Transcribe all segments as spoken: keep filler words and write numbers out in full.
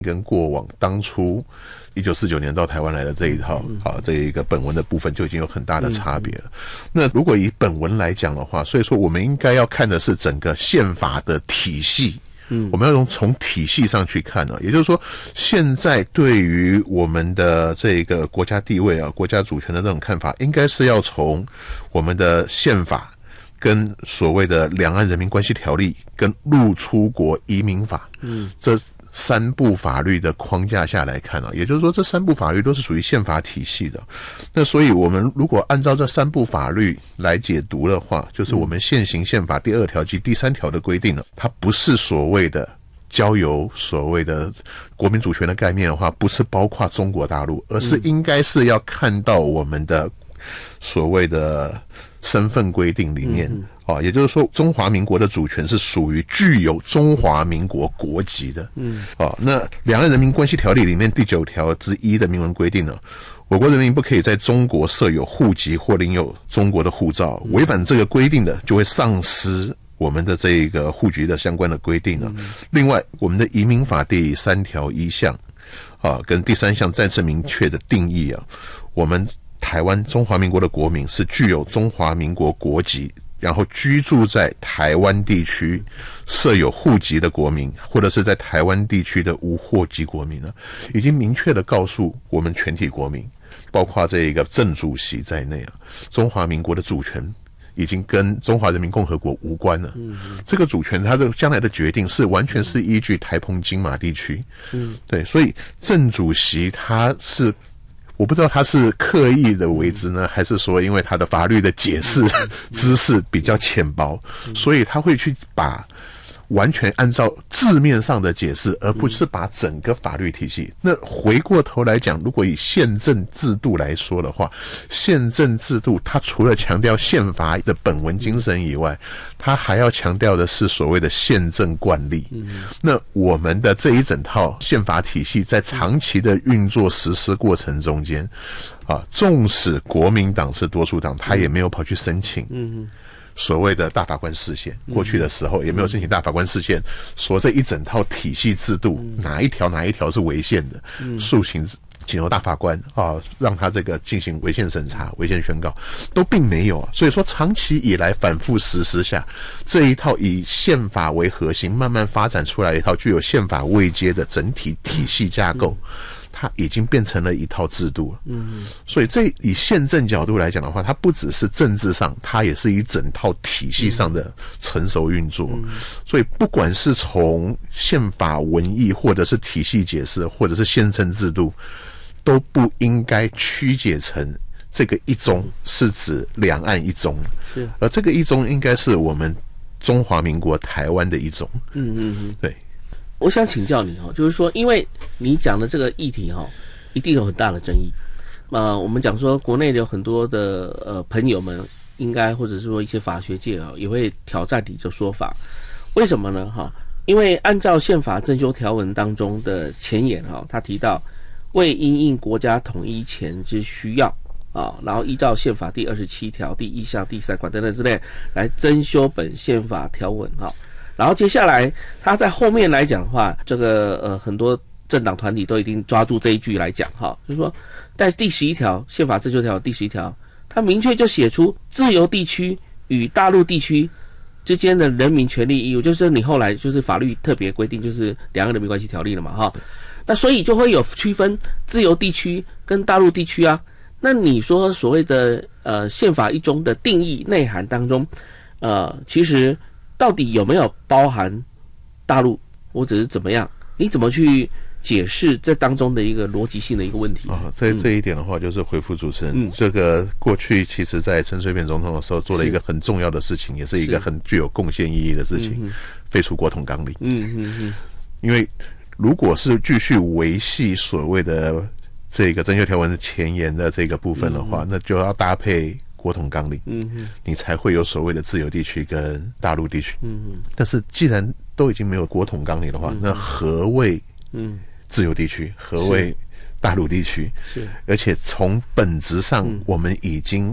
跟过往当初一九四九年到台湾来的这一套啊，这一个本文的部分就已经有很大的差别了。那如果以本文来讲的话，所以说我们应该要看的是整个宪法的体系。嗯，我们要从从体系上去看呢、啊，也就是说，现在对于我们的这个国家地位啊、国家主权的这种看法，应该是要从我们的宪法跟所谓的《两岸人民关系条例》跟入出国移民法，嗯，这三部法律的框架下来看啊，也就是说这三部法律都是属于宪法体系的。那所以我们如果按照这三部法律来解读的话，就是我们现行宪法第二条及第三条的规定呢，它不是所谓的交由所谓的国民主权的概念的话，不是包括中国大陆，而是应该是要看到我们的所谓的身份规定里面。嗯哦，也就是说，中华民国的主权是属于具有中华民国国籍的。嗯，哦，那《两岸人民关系条例》里面第九条之一的明文规定呢，我国人民不可以在中国设有户籍或领有中国的护照，违反这个规定的，就会丧失我们的这个户籍的相关的规定了。嗯、另外，我们的移民法第三条一项啊，跟第三项再次明确的定义啊，我们台湾中华民国的国民是具有中华民国国籍，然后居住在台湾地区设有户籍的国民，或者是在台湾地区的无户籍国民呢，已经明确的告诉我们全体国民，包括这一个正主席在内啊，中华民国的主权已经跟中华人民共和国无关了。嗯，这个主权它的将来的决定是完全是依据台澎金马地区。嗯，对，所以正主席他是。我不知道他是刻意的为之呢，还是说因为他的法律的解释知识比较浅薄，所以他会去把完全按照字面上的解释，而不是把整个法律体系。那回过头来讲，如果以宪政制度来说的话，宪政制度它除了强调宪法的本文精神以外，它还要强调的是所谓的宪政惯例。那我们的这一整套宪法体系在长期的运作实施过程中间啊，纵使国民党是多数党，他也没有跑去申请所谓的大法官释宪，过去的时候也没有申请大法官释宪，说这一整套体系制度哪一条哪一条是违宪的，诉请请由大法官啊，让他这个进行违宪审查、违宪宣告，都并没有啊。所以说，长期以来反复实施下，这一套以宪法为核心，慢慢发展出来一套具有宪法位阶的整体体系架构。它已经变成了一套制度了。嗯，所以这以宪政角度来讲的话，它不只是政治上，它也是一整套体系上的成熟运作。嗯、所以不管是从宪法文义，或者是体系解释，或者是宪政制度，都不应该曲解成这个一中是指两岸一中，是，而这个一中应该是我们中华民国台湾的一中。嗯嗯嗯，对。 我想请教你哦，就是说，因为你讲的这个议题哈，一定有很大的争议。呃，我们讲说，国内有很多的呃朋友们，应该或者是说一些法学界啊，也会挑战你这说法。为什么呢？哈，因为按照宪法增修条文当中的前言哈，他提到为因应国家统一前之需要啊，然后依照宪法第二十七条第一项第三款等等之类来增修本宪法条文哈。然后接下来，他在后面来讲的话，这个呃很多政党团体都一定抓住这一句来讲哈，就是说，在第十一条宪法增修条第十一条，他明确就写出自由地区与大陆地区之间的人民权利义务，就是你后来就是法律特别规定，就是两岸人民关系条例了嘛哈。那所以就会有区分自由地区跟大陆地区啊。那你说所谓的呃宪法一中的定义内涵当中，呃其实。到底有没有包含大陆或者是怎么样？你怎么去解释这当中的一个逻辑性的一个问题啊？这这一点的话，就是回复主持人，嗯、这个过去其实在陈水扁总统的时候做了一个很重要的事情，也是一个很具有贡献意义的事情，嗯、废除国统纲领。嗯嗯嗯，因为如果是继续维系所谓的这个增修条文前言的这个部分的话，嗯、那就要搭配。国统纲领，嗯，你才会有所谓的自由地区跟大陆地区，嗯，但是既然都已经没有国统纲领的话，嗯、那何谓嗯自由地区？何谓大陆地区？是，而且从本质上，我们已经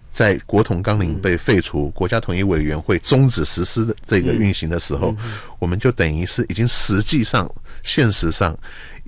在国统纲领被废除，国家统一委员会终止实施的这个运行的时候，我们就等于是已经实际上、现实上